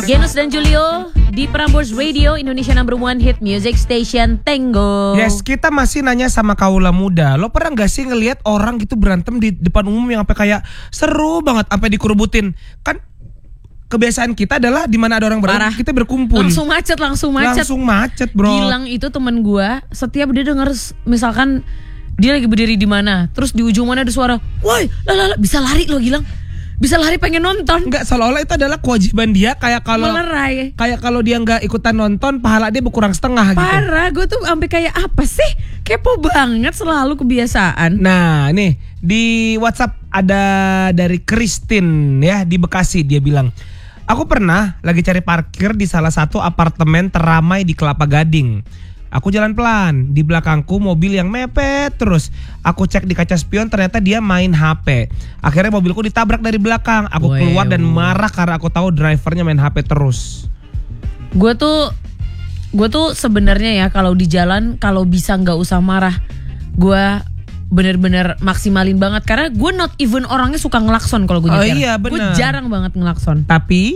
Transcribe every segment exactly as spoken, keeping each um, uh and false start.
Genus dan Julio di Prambors Radio, Indonesia number one hit music station Tango. Yes, kita masih nanya sama kaula muda. Lo pernah gak sih ngelihat orang gitu berantem di depan umum yang sampai kayak seru banget sampai dikurubutin? Kan kebiasaan kita adalah di mana ada orang berantem kita berkumpul. Langsung macet, langsung macet. Langsung macet, bro. Gilang itu temen gue, setiap dia denger misalkan dia lagi berdiri di mana, terus di ujung mana ada suara, "Woi, lala, bisa lari lo Gilang." Bisa lari pengen nonton. Enggak, seolah-olah itu adalah kewajiban dia. Kayak kalau melerai. Kayak kalau dia nggak ikutan nonton, pahala dia berkurang setengah. Parah, gitu. Gue tuh sampai kayak apa sih? Kepo banget, selalu kebiasaan. Nah, nih di WhatsApp ada dari Christine ya di Bekasi. Dia bilang, aku pernah lagi cari parkir di salah satu apartemen teramai di Kelapa Gading. Aku jalan pelan, di belakangku mobil yang mepet terus. Aku cek di kaca spion, ternyata dia main H P. Akhirnya mobilku ditabrak dari belakang. Aku Wow. keluar dan marah karena aku tahu drivernya main H P terus. Gue tuh, gue tuh sebenarnya ya kalau di jalan kalau bisa nggak usah marah. Gue bener-bener maksimalin banget karena gue not even orangnya suka ngelakson kalau gue Oh nyetir. iya, Gue bener. jarang banget ngelakson. Tapi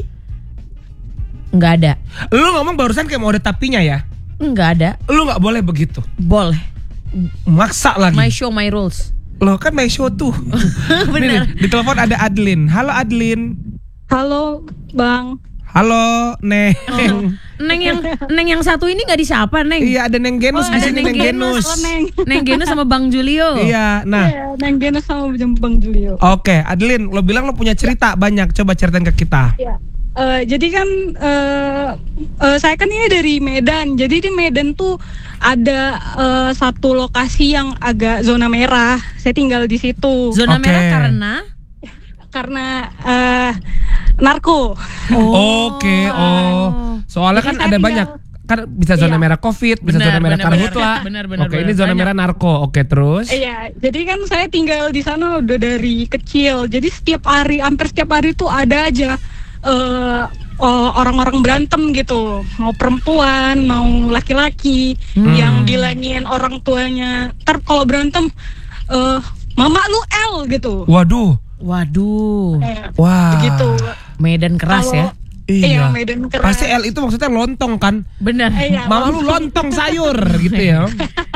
Nggak ada, lu ngomong barusan kayak mau ada tapinya ya. nggak ada. Lu gak boleh begitu. Boleh. Maksa lagi. My show, my rules. Loh kan my show tuh. Bener. Nih, di telepon ada Adlin. Halo Adlin. Halo Bang. Halo Neng. Oh. Neng yang Neng yang satu ini nggak disapa Neng. Iya ada Neng Genus Oh, di ada sini, Neng Neng Genus. Oh, Neng. Neng Genus sama Bang Julio. Iya, nah. Iya, Neng Genus sama Bang Julio. Oke, Adlin, lo bilang lo punya cerita banyak. Coba ceritain ke kita. Iya. Eh, jadi kan eh, eh, saya kan ini dari Medan. Jadi di Medan tuh ada eh, satu lokasi yang agak zona merah. Saya tinggal di situ. Zona Oke. merah karena Karena eh, narko. Oke, oh. Soalnya Jadi kan saya ada tinggal- banyak. Kan bisa zona Iya. merah Covid, bisa Benar, zona merah benar, karhutla. benar, benar, benar, Oke, benar. ini zona Banyak. merah narko. Oke, terus. Iya, jadi kan saya tinggal di sana udah dari kecil. Jadi setiap hari, hampir setiap hari tuh ada aja eh, oh, orang-orang berantem gitu. Mau perempuan, mau laki-laki Hmm. yang bilangin orang tuanya, "Ntar kalau berantem, eh, mama lu L," gitu. Waduh. waduh, Eh, Wah. begitu. Medan keras Kalau- ya. Iya. Iya, Medan keras. Pasti L itu maksudnya lontong kan? Benar. Iya, Mama lu lontong sayur gitu ya.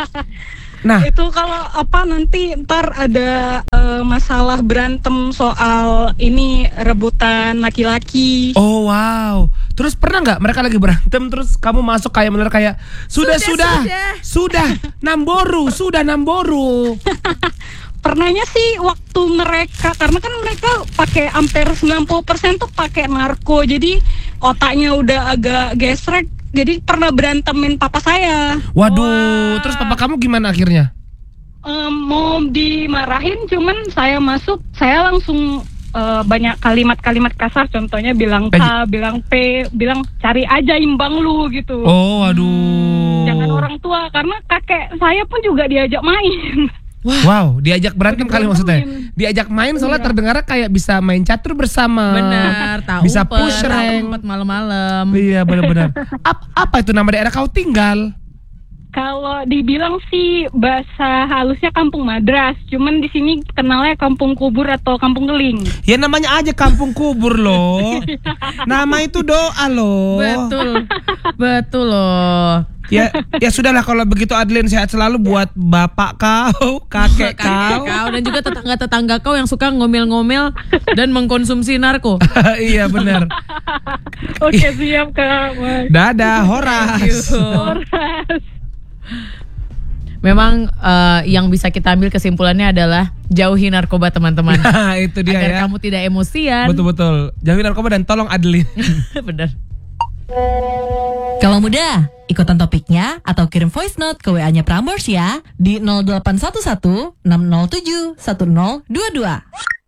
Nah, Itu kalau apa nanti ntar ada eh, masalah berantem soal ini rebutan laki-laki. oh wow. Terus pernah nggak mereka lagi berantem terus kamu masuk kayak bener kayak sudah Sudah, sudah sudah, namboru sudah namboru. Pernahnya sih waktu mereka, karena kan mereka pakai hampir sembilan puluh persen tuh pakai narko, jadi otaknya udah agak gesrek. Jadi pernah berantemin papa saya. Waduh. Wah. Terus papa kamu gimana akhirnya? Em, mau dimarahin, cuman saya masuk, saya langsung eh, banyak kalimat-kalimat kasar. Contohnya bilang K, Eh, bilang P, bilang cari aja imbang lu gitu. Oh waduh. Jangan orang tua, karena kakek saya pun juga diajak main. Wow, diajak berantem kali maksudnya. Berantemin. Diajak main soalnya Iya. terdengarnya kayak bisa main catur bersama. Benar, tahu Bisa push rank. malam-malam. Iya benar-benar. Ap- apa itu nama daerah kau tinggal? Kalau dibilang sih bahasa halusnya kampung madras, cuman di sini kenalnya kampung kubur atau kampung geling. Ya namanya aja kampung kubur loh. Nama itu doa loh. Betul, betul loh. Ya, ya sudahlah kalau begitu Adlin, sehat selalu buat bapak kau, kakek kau. kau dan juga tetangga-tetangga kau yang suka ngomel-ngomel dan mengkonsumsi narko. Iya benar. Oke, siap Kak. Mas. Dadah, horas. Horas. Memang eh, yang bisa kita ambil kesimpulannya adalah jauhi narkoba teman-teman. Nah, itu dia Agar ya. kamu tidak emosian. Betul-betul. Jauhi narkoba dan tolong Adlin. Benar. Kalau mudah, ikutan topiknya atau kirim voice note ke W A-nya Prambors ya di nol delapan satu satu enam nol tujuh satu nol dua dua.